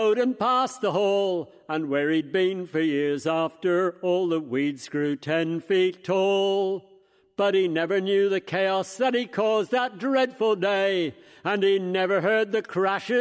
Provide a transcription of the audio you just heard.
And past the hall, and where he'd been for years after all the weeds grew 10 feet tall. But he never knew the chaos that he caused that dreadful day, and he never heard the crashes